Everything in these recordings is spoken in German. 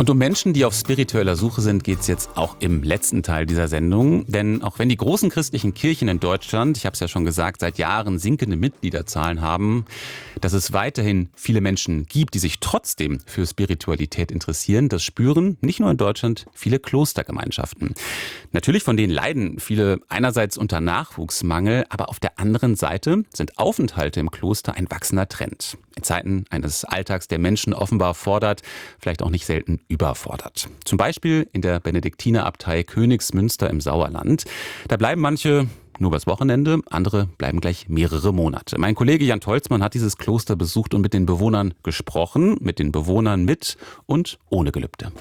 Und um Menschen, die auf spiritueller Suche sind, geht es jetzt auch im letzten Teil dieser Sendung. Denn auch wenn die großen christlichen Kirchen in Deutschland, ich habe es ja schon gesagt, seit Jahren sinkende Mitgliederzahlen haben, dass es weiterhin viele Menschen gibt, die sich trotzdem für Spiritualität interessieren, das spüren nicht nur in Deutschland viele Klostergemeinschaften. Natürlich von denen leiden viele einerseits unter Nachwuchsmangel, aber auf der anderen Seite sind Aufenthalte im Kloster ein wachsender Trend. In Zeiten eines Alltags, der Menschen offenbar fordert, vielleicht auch nicht selten überfordert. Zum Beispiel in der Benediktinerabtei Königsmünster im Sauerland. Da bleiben manche nur übers Wochenende, andere bleiben gleich mehrere Monate. Mein Kollege Jan Tolzmann hat dieses Kloster besucht und mit den Bewohnern gesprochen, mit den Bewohnern mit und ohne Gelübde.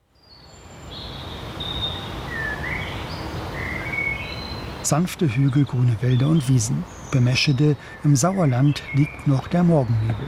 Sanfte Hügel, grüne Wälder und Wiesen. Bei Meschede im Sauerland liegt noch der Morgennebel.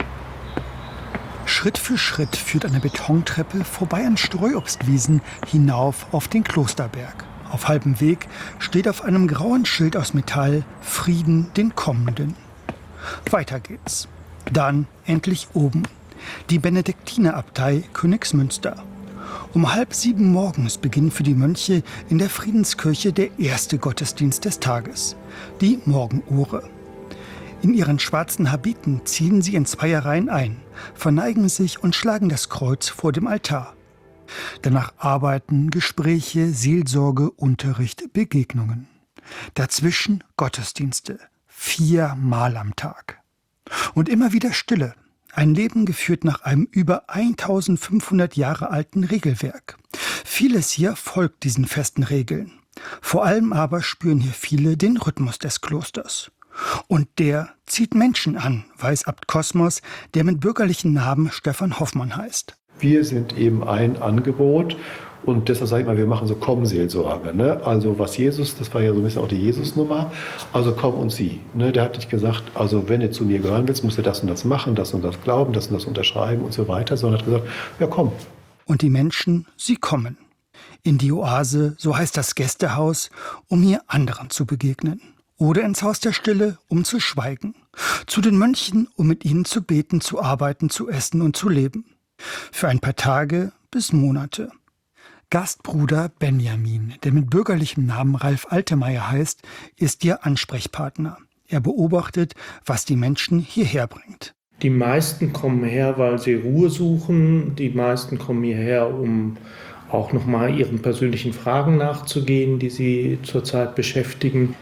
Schritt für Schritt führt eine Betontreppe vorbei an Streuobstwiesen hinauf auf den Klosterberg. Auf halbem Weg steht auf einem grauen Schild aus Metall Frieden den Kommenden. Weiter geht's. Dann endlich oben. Die Benediktinerabtei Königsmünster. Um 6:30 morgens beginnt für die Mönche in der Friedenskirche der erste Gottesdienst des Tages, die Morgenure. In ihren schwarzen Habiten ziehen sie in Zweierreihen ein, verneigen sich und schlagen das Kreuz vor dem Altar. Danach Arbeiten, Gespräche, Seelsorge, Unterricht, Begegnungen. Dazwischen Gottesdienste, 4-mal am Tag. Und immer wieder Stille. Ein Leben geführt nach einem über 1500 Jahre alten Regelwerk. Vieles hier folgt diesen festen Regeln. Vor allem aber spüren hier viele den Rhythmus des Klosters. Und der zieht Menschen an, weiß Abt Kosmos, der mit bürgerlichen Namen Stefan Hoffmann heißt. Wir sind eben ein Angebot und deshalb sage ich mal, wir machen so Komm-Seelsorge. Ne? Also was Jesus, das war ja so ein bisschen auch die Jesus-Nummer, also komm und sieh. Ne? Der hat nicht gesagt, also wenn du zu mir gehören willst, musst du das und das machen, das und das glauben, das und das unterschreiben und so weiter, sondern hat gesagt, ja komm. Und die Menschen, sie kommen. In die Oase, so heißt das Gästehaus, um hier anderen zu begegnen. Oder ins Haus der Stille, um zu schweigen. Zu den Mönchen, um mit ihnen zu beten, zu arbeiten, zu essen und zu leben. Für ein paar Tage bis Monate. Gastbruder Benjamin, der mit bürgerlichem Namen Ralf Altemeyer heißt, ist ihr Ansprechpartner. Er beobachtet, was die Menschen hierher bringt. Die meisten kommen her, weil sie Ruhe suchen. Die meisten kommen hierher, um auch nochmal ihren persönlichen Fragen nachzugehen, die sie zurzeit beschäftigen.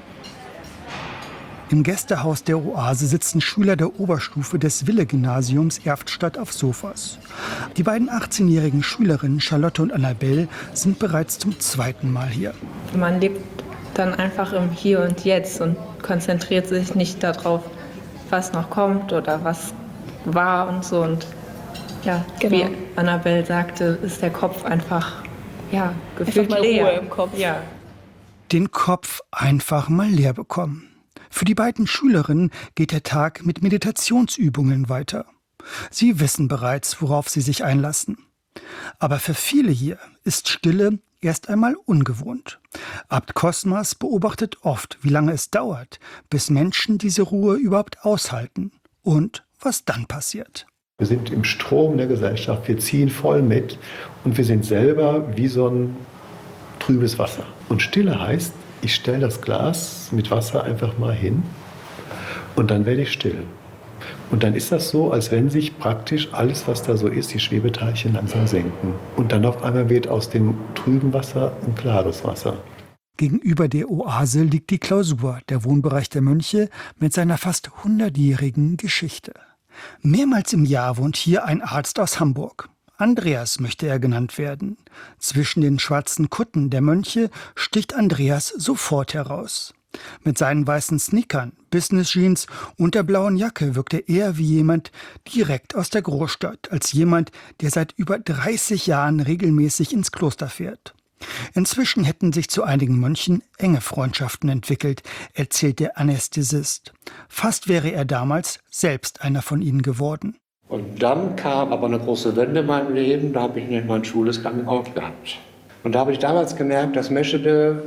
Im Gästehaus der Oase sitzen Schüler der Oberstufe des Wille-Gymnasiums Erftstadt auf Sofas. Die beiden 18-jährigen Schülerinnen Charlotte und Annabelle sind bereits zum 2. Mal hier. Man lebt dann einfach im Hier und Jetzt und konzentriert sich nicht darauf, was noch kommt oder was war und so. Und ja, genau. Wie Annabelle sagte, ist der Kopf einfach gefühlt mal leer. Ruhe im Kopf. Ja. Den Kopf einfach mal leer bekommen. Für die beiden Schülerinnen geht der Tag mit Meditationsübungen weiter. Sie wissen bereits, worauf sie sich einlassen. Aber für viele hier ist Stille erst einmal ungewohnt. Abt Kosmas beobachtet oft, wie lange es dauert, bis Menschen diese Ruhe überhaupt aushalten und was dann passiert. Wir sind im Strom der Gesellschaft, wir ziehen voll mit und wir sind selber wie so ein trübes Wasser. Und Stille heißt, ich stelle das Glas mit Wasser einfach mal hin und dann werde ich still. Und dann ist das so, als wenn sich praktisch alles, was da so ist, die Schwebeteilchen langsam senken. Und dann auf einmal wird aus dem trüben Wasser ein klares Wasser. Gegenüber der Oase liegt die Klausur, der Wohnbereich der Mönche mit seiner fast 100-jährigen Geschichte. Mehrmals im Jahr wohnt hier ein Arzt aus Hamburg. Andreas möchte er genannt werden. Zwischen den schwarzen Kutten der Mönche sticht Andreas sofort heraus. Mit seinen weißen Sneakern, Business Jeans und der blauen Jacke wirkt er eher wie jemand direkt aus der Großstadt, als jemand, der seit über 30 Jahren regelmäßig ins Kloster fährt. Inzwischen hätten sich zu einigen Mönchen enge Freundschaften entwickelt, erzählt der Anästhesist. Fast wäre er damals selbst einer von ihnen geworden. Und dann kam aber eine große Wende in meinem Leben, da habe ich nämlich mein schwules Coming Out gehabt. Und da habe ich damals gemerkt, dass Meschede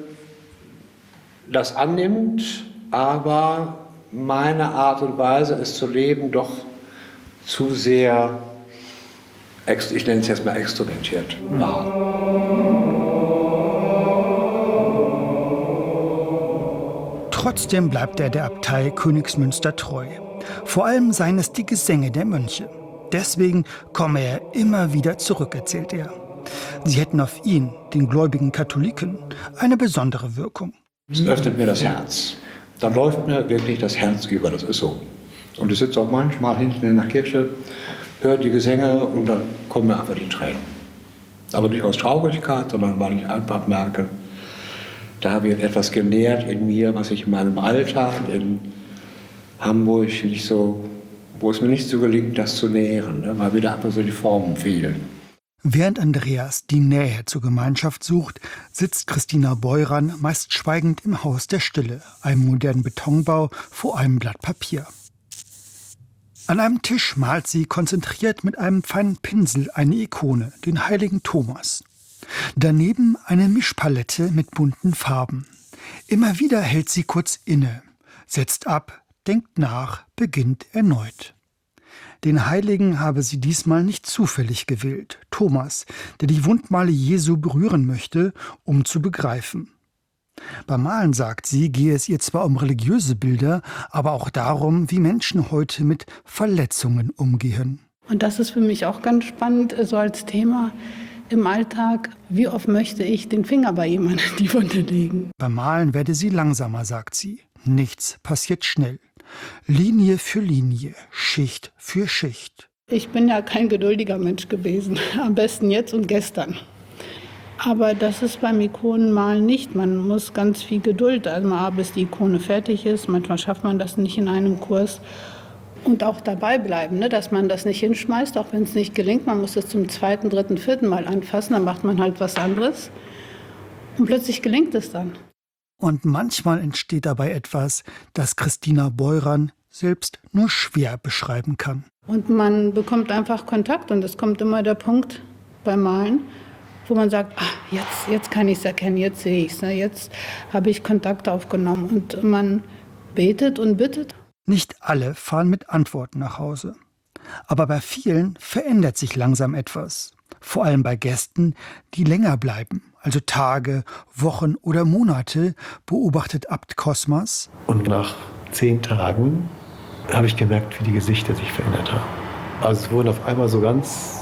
das annimmt, aber meine Art und Weise, es zu leben, doch zu sehr ich nenne es jetzt mal extrovertiert war. Trotzdem bleibt er der Abtei Königsmünster treu. Vor allem seien es die Gesänge der Mönche. Deswegen komme er immer wieder zurück, erzählt er. Sie hätten auf ihn, den gläubigen Katholiken, eine besondere Wirkung. Es öffnet mir das Herz. Dann läuft mir wirklich das Herz über, das ist so. Und ich sitze auch manchmal hinten in der Kirche, höre die Gesänge und dann kommen mir einfach die Tränen. Aber nicht aus Traurigkeit, sondern weil ich einfach merke, da wird etwas genährt in mir, was ich in meinem Alltag in Hamburg nicht so, wo es mir nicht so gelingt, das zu nähren, ne, weil wieder einfach so die Formen fehlen. Während Andreas die Nähe zur Gemeinschaft sucht, sitzt Christina Beuran meist schweigend im Haus der Stille, einem modernen Betonbau vor einem Blatt Papier. An einem Tisch malt sie konzentriert mit einem feinen Pinsel eine Ikone, den heiligen Thomas. Daneben eine Mischpalette mit bunten Farben. Immer wieder hält sie kurz inne, setzt ab, denkt nach, beginnt erneut. Den Heiligen habe sie diesmal nicht zufällig gewählt, Thomas, der die Wundmale Jesu berühren möchte, um zu begreifen. Beim Malen, sagt sie, gehe es ihr zwar um religiöse Bilder, aber auch darum, wie Menschen heute mit Verletzungen umgehen. Und das ist für mich auch ganz spannend, so als Thema im Alltag. Wie oft möchte ich den Finger bei jemandem in die Wunde legen? Beim Malen werde sie langsamer, sagt sie. Nichts passiert schnell. Linie für Linie, Schicht für Schicht. Ich bin ja kein geduldiger Mensch gewesen, am besten jetzt und gestern. Aber das ist beim Ikonenmalen nicht. Man muss ganz viel Geduld, also mal bis die Ikone fertig ist. Manchmal schafft man das nicht in einem Kurs. Und auch dabei bleiben, ne? Dass man das nicht hinschmeißt, auch wenn es nicht gelingt. Man muss es zum 2., 3., 4. Mal anfassen, dann macht man halt was anderes. Und plötzlich gelingt es dann. Und manchmal entsteht dabei etwas, das Christina Beuran selbst nur schwer beschreiben kann. Und man bekommt einfach Kontakt und es kommt immer der Punkt beim Malen, wo man sagt, jetzt kann ich es erkennen, jetzt sehe ich es, ne? Jetzt habe ich Kontakt aufgenommen und man betet und bittet. Nicht alle fahren mit Antworten nach Hause. Aber bei vielen verändert sich langsam etwas. Vor allem bei Gästen, die länger bleiben, also Tage, Wochen oder Monate, beobachtet Abt Kosmas. Und nach 10 Tagen habe ich gemerkt, wie die Gesichter sich verändert haben. Also es wurden auf einmal so ganz,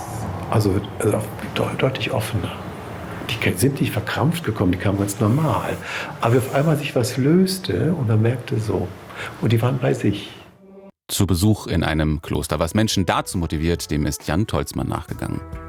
deutlich offener. Die sind nicht verkrampft gekommen, die kamen ganz normal. Aber auf einmal sich was löste und man merkte so. Und die waren bei sich. Zu Besuch in einem Kloster. Was Menschen dazu motiviert, dem ist Jan Tolzmann nachgegangen.